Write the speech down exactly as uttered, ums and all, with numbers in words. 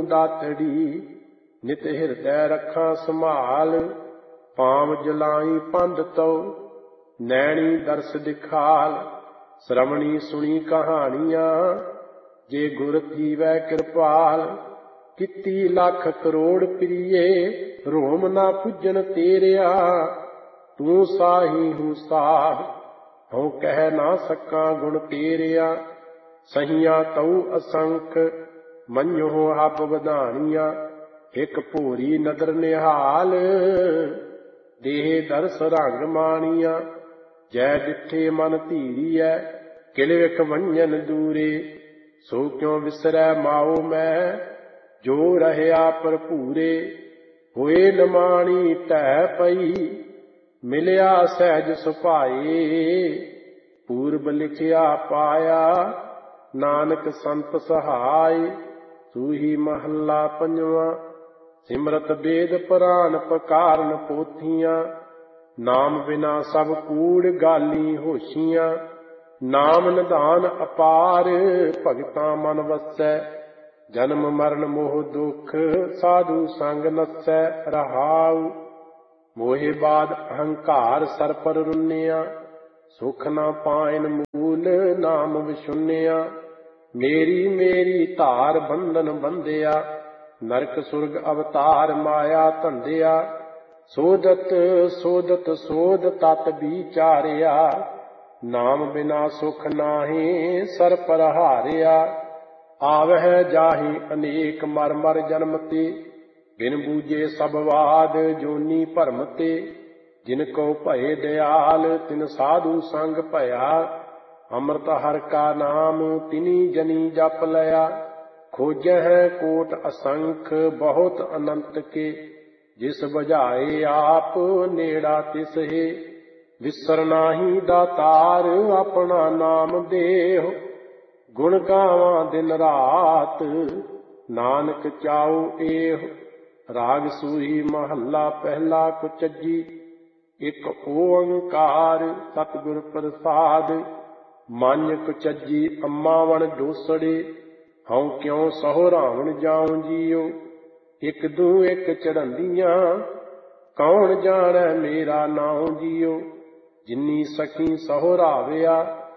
ਦਾਤੜੀ। ਨਿਤ ਹਿਰਦੈ ਰੱਖਾਂ ਸੰਭਾਲ, ਪਾਮ ਜਲਾਈ ਪੰਧ ਤਉ। ਨੈਣੀ ਦਰਸ ਦਿਖਾਲ, ਸ਼੍ਰਵਣੀ ਸੁਣੀ ਕਹਾਣੀਆਂ। ਜੇ ਗੁਰ ਥੀਵੈ ਕਿਰਪਾਲ, ਕੀਤੀ ਲੱਖ ਕਰੋੜ ਪ੍ਰੀਏ। ਰੋਮ ਨਾ ਪੁੱਜਣ ਤੇਰਿਆ, ਤੂੰ ਸਾਹੀ ਹੂੰ ਸਾਹ। ਹਉ ਕਹਿ ਨਾ ਸਕਾਂ ਗੁਣ ਤੇਰਿਆ, ਸਹੀਆਂ ਤਉ ਅਸੰਖ। ਮੰਨਿਓ ਹੱਬ ਵਧਾਣੀਆਂ, ਇੱਕ ਭੋਰੀ ਨਦਰ ਨਿਹਾਲ। ਦੇਹ ਦਰਸ ਰੰਗ ਮਾਣੀਆਂ, ਜੈ ਡਿਠੇ ਮਨ ਧੀਰੀਐ। ਕਿਲ ਵਿਖ ਵੰਜਨ ਦੂਰੇ, ਸੋ ਕਿਉ ਵਿਸਰੈ ਮਾਉ ਮੈਂ। ਜੋ ਰਹਿਆ ਭਰਪੂਰੇ, ਹੋਏ ਨਿਮਾਣੀ ਢਹਿ ਪਈ। ਮਿਲਿਆ ਸਹਿਜ ਸੁਭਾਏ, ਪੂਰਬ ਲਿਖਿਆ ਪਾਇਆ। ਨਾਨਕ ਸੰਤ ਸਹਾਇ, ਸੂਹੀ ਮਹੱਲਾ ਪੰਜਵਾਂ। ਸਿਮਰਤ ਵੇਦ ਪੁਰਾਨ ਪਕਾਰਨ ਪੋਥੀਆਂ। ਨਾਮ ਬਿਨਾ ਸਭ ਕੂੜ ਗਾਲੀ ਹੋਸ਼ੀਆਂ। ਨਾਮ ਨਿਧਾਨ ਅਪਾਰ, ਭਗਤਾਂ ਮਨ ਵਸੈ। ਜਨਮ ਮਰਨ ਮੋਹ ਦੁਖ, ਸਾਧੂ ਸੰਗ ਨਸੈ ਰਹਾਉ। ਮੋਹਿ ਬਾਦ ਅਹੰਕਾਰ ਸਰ ਪਰ ਰੁੰਨਿਆ। ਸੁਖ ਨਾ ਪਾਇਨ ਮੂਲ, ਨਾਮ ਵਿਸ਼ੁੰਨਿਆ। ਮੇਰੀ ਮੇਰੀ ਧਾਰ ਬੰਧਨ ਬੰਧਿਆ। ਨਰਕ ਸੁਰਗ ਅਵਤਾਰ ਮਾਇਆ ਧੰਦਿਆ। ਸੋਧਤ ਸੋਧਤ ਸੋਧ ਤਤ ਵਿਚਾਰਿਆ। ਨਾਮ ਬਿਨਾ ਸੁਖ ਨਾਹੀ, ਸਰ ਪਰ ਹਾਰਿਆ। ਆਵਹਿ ਜਾਹੀ ਅਨੇਕ ਮਰ ਮਰ ਜਨਮ ਤੇ। ਬਿਨ ਬੂਝੇ ਸਭ ਬਾਦ, ਜੋਨੀ ਭਰਮ ਤੇ। ਜਿਨ ਕੋ ਭਏ ਦਿਆਲ, ਤਿਨ ਸਾਧੂ ਸੰਗ ਭਇਆ। ਅੰਮ੍ਰਿਤ ਹਰਿ ਕਾ ਨਾਮ, ਤਿਨੀ ਜਨੀ ਜਪ ਲਿਆ। ਖੋਜਹਿ ਕੋਟ ਅਸੰਖ, ਬਹੁਤ ਅਨੰਤ ਕੇ। ਜਿਸ ਬੁਝਾਏ ਆਪ, ਨੇੜਾ ਤਿਸ ਹੈ। ਵਿਸਰ ਨਾਹੀ ਦਾਤਾਰ, ਆਪਣਾ ਨਾਮ ਦੇਹੁ। ਗੁਣ ਗਾਵਾਂ ਦਿਨ ਰਾਤ, ਨਾਨਕ ਚਾਉ ਏਹੁ। ਰਾਗ ਸੂਹੀ ਮਹੱਲਾ ਪਹਿਲਾ ਕੁਚਜੀ। ਇੱਕ ਓੰਕਾਰ ਸਤਿਗੁਰ ਪ੍ਰਸਾਦ। ਮਨ ਕੁਚਜੀ ਅੰਮਾਵਣ ਡੋਸੜੇ। ਹਉ ਕਿਉ ਸਹੁ ਰਾਵਣ ਜਾਉ ਜੀਉ। ਇੱਕ ਦੂ ਇੱਕ ਚੜ੍ਹੰਦੀਆਂ, ਕੌਣ ਜਾਣੈ ਮੇਰਾ ਨਾਉ ਜੀਉ। ਜਿਨੀ ਸਖੀ ਸਹੁ ਰਾਵਿਆ,